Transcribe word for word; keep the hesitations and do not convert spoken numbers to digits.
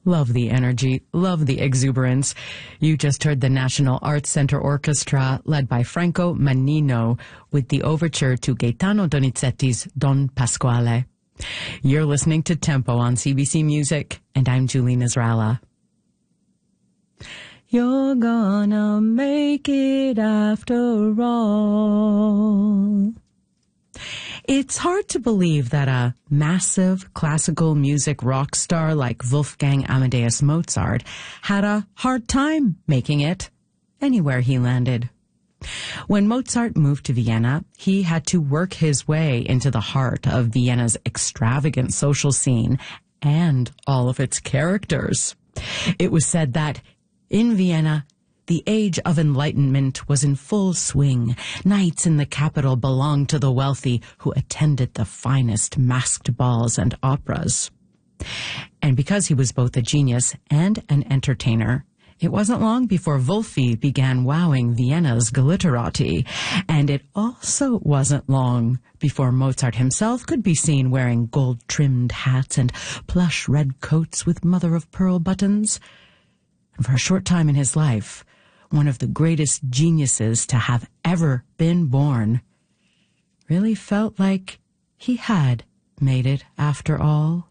Love the energy, love the exuberance. You just heard the National Arts Center Orchestra, led by Franco Mannino, with the overture to Gaetano Donizetti's Don Pasquale. You're listening to Tempo on C B C Music, and I'm Julie Nasrallah. You're gonna make it after all. It's hard to believe that a massive classical music rock star like Wolfgang Amadeus Mozart had a hard time making it anywhere he landed. When Mozart moved to Vienna, he had to work his way into the heart of Vienna's extravagant social scene and all of its characters. It was said that in Vienna, the age of enlightenment was in full swing. Nights in the capital belonged to the wealthy who attended the finest masked balls and operas. And because he was both a genius and an entertainer, it wasn't long before Wolfi began wowing Vienna's glitterati. And it also wasn't long before Mozart himself could be seen wearing gold-trimmed hats and plush red coats with mother-of-pearl buttons. And for a short time in his life, one of the greatest geniuses to have ever been born really felt like he had made it after all.